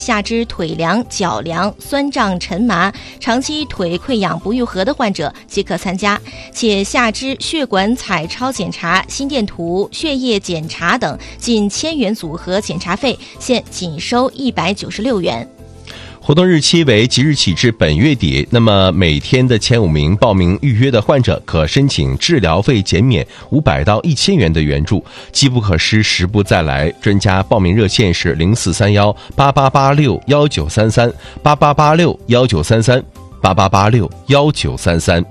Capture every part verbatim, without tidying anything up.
下肢腿凉、脚凉、酸胀、沉麻，长期腿溃疡不愈合的患者即可参加，且下肢血管彩超检查、心电图、血液检查等近千元组合检查费，现仅收一百九十六元。 活动日期为即日起至本月底，那么每天的前五名报名预约的患者可申请治疗费减免五百到一千元的援助，机不可失，时不再来。专家报名热线是零四三幺八八八六幺九三三八八八六幺九三三八八八六幺九三三。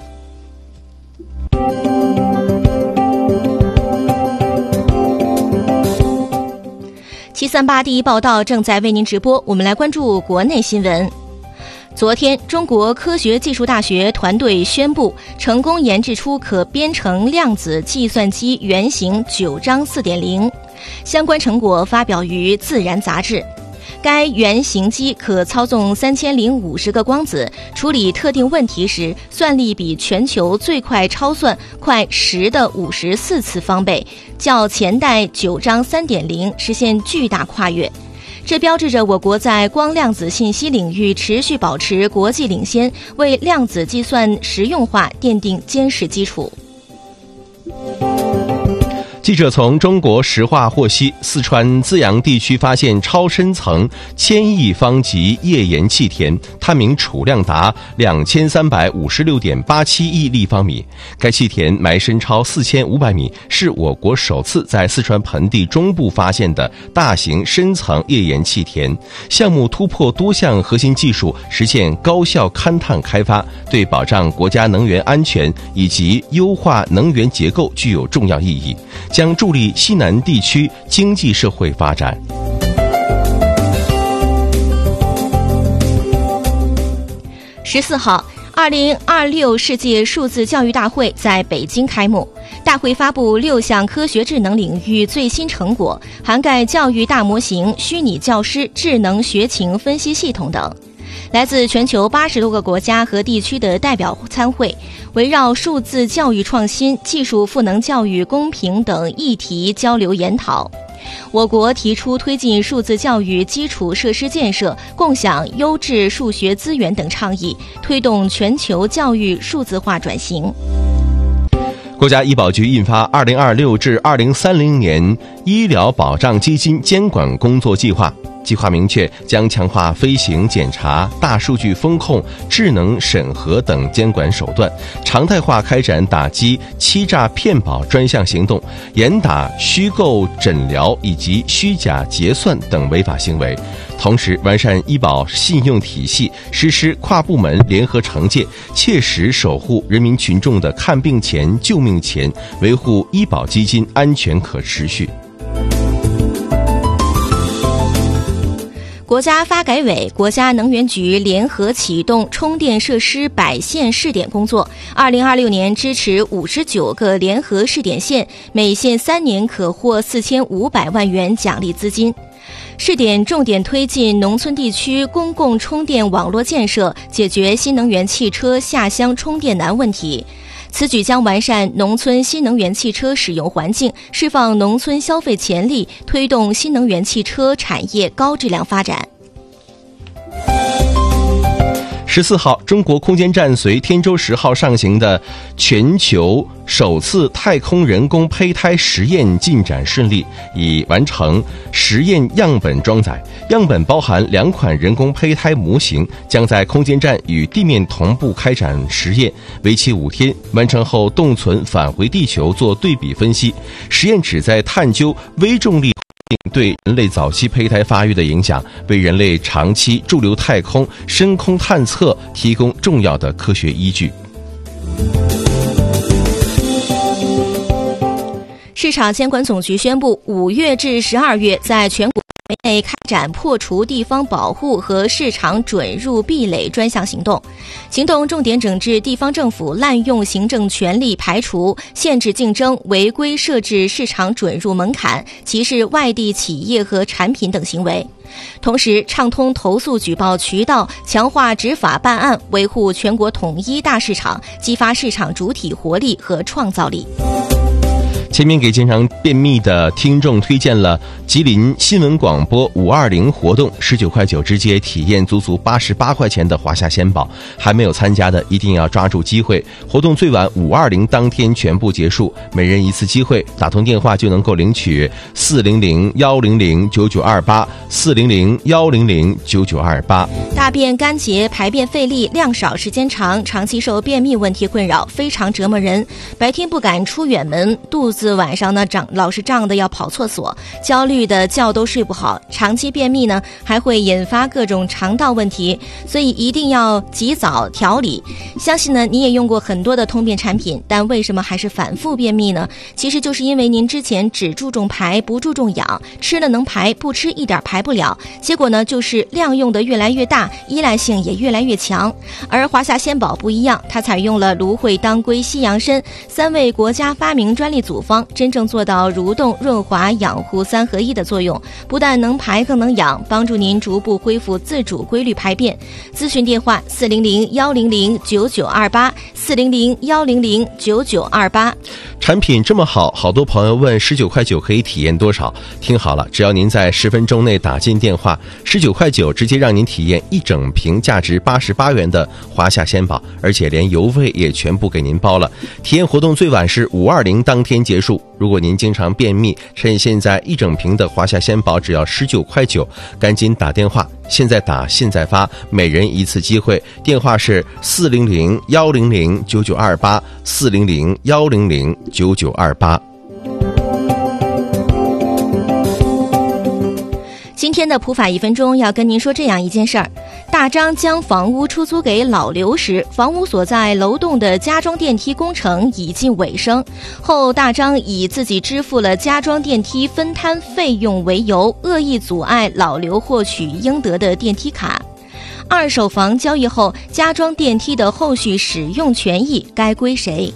七三八第一报道正在为您直播，我们来关注国内新闻。昨天，中国科学技术大学团队宣布，成功研制出可编程量子计算机原型九章 四点零， 相关成果发表于《自然》杂志。该原型机可操纵三千零五十个光子，处理特定问题时，算力比全球最快超算快十的五十四次方倍，较前代九章 三点零 实现巨大跨越。这标志着我国在光量子信息领域持续保持国际领先，为量子计算实用化奠定坚实基础。 记者从中国石化获悉，四川资阳地区发现超深层千亿方级页岩气田，探明储量达两千三百五十六点八七亿立方米。该气田埋深超四千五百米，是我国首次在四川盆地中部发现的大型深层页岩气田。项目突破多项核心技术，实现高效勘探开发，对保障国家能源安全以及优化能源结构具有重要意义，将助力西南地区经济社会发展。 十四号，二零二六世界数字教育大会在北京开幕。大会发布六项科学智能领域最新成果，涵盖教育大模型、虚拟教师、智能学情分析系统等。来自全球八十多个国家和地区的代表参会，围绕数字教育创新、技术赋能教育公平等议题交流研讨。我国提出推进数字教育基础设施建设、共享优质数学资源等倡议，推动全球教育数字化转型。 国家医保局印发二零二六至二零三零年医疗保障基金监管工作计划。计划明确将强化飞行检查、大数据风控、智能审核等监管手段，常态化开展打击欺诈骗保专项行动，严打虚构诊疗以及虚假结算等违法行为。同时，完善医保信用体系，实施跨部门联合惩戒，切实守护人民群众的看病钱、救命钱，维护医保基金安全可持续。 国家发改委、国家能源局联合启动充电设施百线试点工作。二零二六年支持五十九个联合试点线，每线三年可获四千五百万元奖励资金。试点重点推进农村地区公共充电网络建设，解决新能源汽车下乡充电难问题。此举将完善农村新能源汽车使用环境，释放农村消费潜力，推动新能源汽车产业高质量发展。 十四号，中国空间站随天舟十号上行的全球首次太空人工胚胎实验进展顺利，已完成实验样本装载。样本包含两款人工胚胎模型，将在空间站与地面同步开展实验，为期五天。完成后冻存返回地球做对比分析。实验旨在探究微重力对人类早期胚胎发育的影响，为人类长期驻留太空、深空探测提供重要的科学依据。 市场监管总局宣布，五月至十二月在全国内开展破除地方保护和市场准入壁垒专项行动，行动重点整治地方政府滥用行政权力排除、限制竞争、违规设置市场准入门槛、歧视外地企业和产品等行为。同时，畅通投诉举报渠道，强化执法办案，维护全国统一大市场，激发市场主体活力和创造力。 前面给经常便秘的听众推荐了吉林新闻广播五二零活动，十九块九直接体验足足八十八块钱的华夏鲜宝，还没有参加的一定要抓住机会，活动最晚五二零当天全部结束，每人一次机会，打通电话就能够领取四零零幺零零九九二八四零零幺零零九九二八。 大便干结、排便费力、量少、时间长，长期受便秘问题困扰，非常折磨人。白天不敢出远门，肚子晚上呢胀，老是胀的要跑厕所，焦虑的觉都睡不好。长期便秘呢，还会引发各种肠道问题，所以一定要及早调理。相信呢，你也用过很多的通便产品，但为什么还是反复便秘呢？其实就是因为您之前只注重排，不注重养，吃了能排，不吃一点排不了，结果呢就是量用的越来越大，依赖性也越来越强。而华夏鲜宝不一样，它采用了芦荟、当归、西洋参三味国家发明专利组方，真正做到蠕动、润滑、养护三合一的作用，不但能排更能养，帮助您逐步恢复自主规律排便。咨询电话四零零幺零零九九二八四零零幺零零九九二八。 产品这么好，好多朋友问十九块九可以体验多少？听好了，只要您在十分钟内打进电话，十九块九直接让您体验一整瓶价值八十八元的华夏鲜宝，而且连邮费也全部给您包了。体验活动最晚是五二零当天结束。如果您经常便秘，趁现在一整瓶的华夏鲜宝只要十九块九，赶紧打电话，现在打现在发，每人一次机会。电话是四零零幺零零九九二八四零零幺零零九九二八。 今天的普法一分钟要跟您说这样一件事儿：大张将房屋出租给老刘时，房屋所在楼栋的加装电梯工程已近尾声，后大张以自己支付了加装电梯分摊费用为由，恶意阻碍老刘获取应得的电梯卡。二手房交易后，加装电梯的后续使用权益该归谁？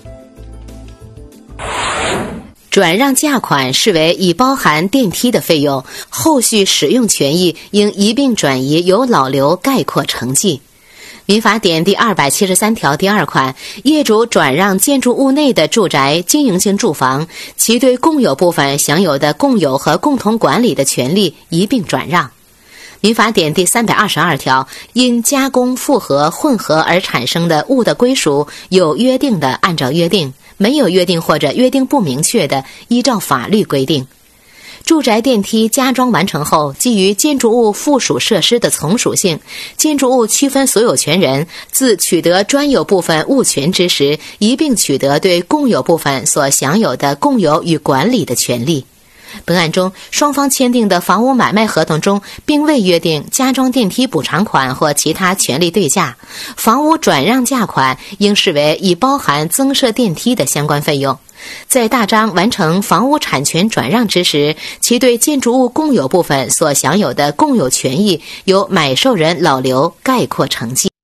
转让价款视为已包含电梯的费用，后续使用权益应一并转移由老刘概括承继。民法典第二百七十三条第二款，业主转让建筑物内的住宅经营性住房，其对共有部分享有的共有和共同管理的权利一并转让。民法典第三百二十二条，因加工、复合、混合而产生的物的归属，有约定的按照约定，没有约定或者约定不明确的，依照法律规定。住宅电梯加装完成后，基于建筑物附属设施的从属性，建筑物区分所有权人自取得专有部分物权之时，一并取得对共有部分所享有的共有与管理的权利。本案中，双方签订的房屋买卖合同中并未约定加装电梯补偿款或其他权利对价，房屋转让价款应视为已包含增设电梯的相关费用。在大张完成房屋产权转让之时，其对建筑物共有部分所享有的共有权益由买受人老刘概括承继。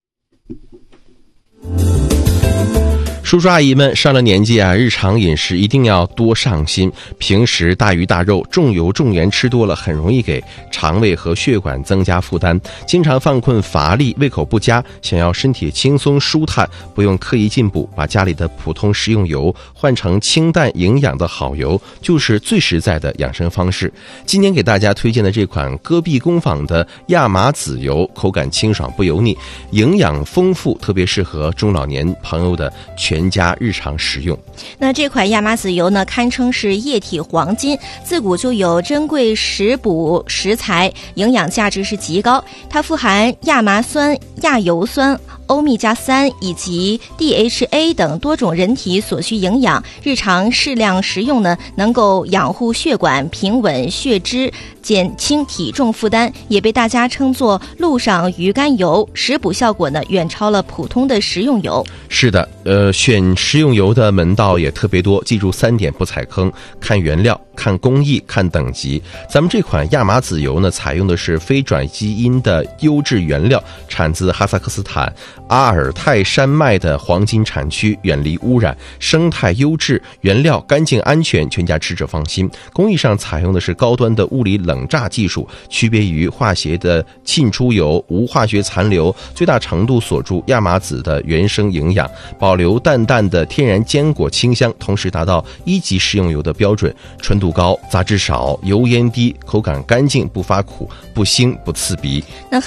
叔叔阿姨们上了年纪啊，日常饮食一定要多上心。平时大鱼大肉、重油重盐吃多了，很容易给肠胃和血管增加负担。经常犯困乏力、胃口不佳，想要身体轻松舒坦，不用特意进补，把家里的普通食用油换成清淡营养的好油，就是最实在的养生方式。今天给大家推荐的这款戈壁工坊的亚麻籽油，口感清爽不油腻，营养丰富，特别适合中老年朋友的全全家日常食用。 那这款亚麻籽油呢，堪称是液体黄金，自古就有珍贵食补食材，营养价值是极高。它富含亚麻酸、亚油酸、欧米伽三以及 D H A 等多种人体所需营养，日常适量食用呢，能够养护血管、平稳血脂、减轻体重负担，也被大家称作路上鱼肝油，食补效果呢远超了普通的食用油。 是的，呃，选食用油的门道也特别多，记住三点不踩坑：看原料、 看工艺，看等级。咱们这款亚麻籽油呢，采用的是非转基因的优质原料，产自哈萨克斯坦阿尔泰山脉的黄金产区，远离污染，生态优质，原料干净安全，全家吃者放心。工艺上采用的是高端的物理冷榨技术，区别于化学的沁出油，无化学残留，最大程度锁住亚麻籽的原生营养，保留淡淡的天然坚果清香，同时达到一级食用油的标准，纯度高，杂质少，油烟低，口感干净，不发苦，不腥，不刺鼻。 那